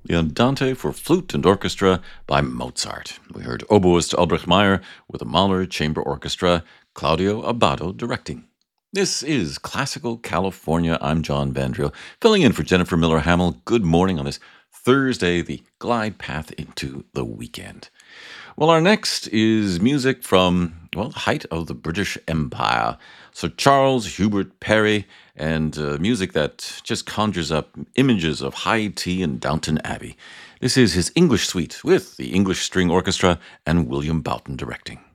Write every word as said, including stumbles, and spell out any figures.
the Andante for flute and orchestra by Mozart. We heard oboist Albrecht Meyer with the Mahler Chamber Orchestra, Claudio Abbado directing. This is Classical California. I'm John Vandriel, filling in for Jennifer Miller Hamill. Good morning on this Thursday, the glide path into the weekend. Well, our next is music from, well, the height of the British Empire. Sir Charles Hubert Parry, and uh, music that just conjures up images of high tea and Downton Abbey. This is his English suite with the English String Orchestra and William Boughton directing.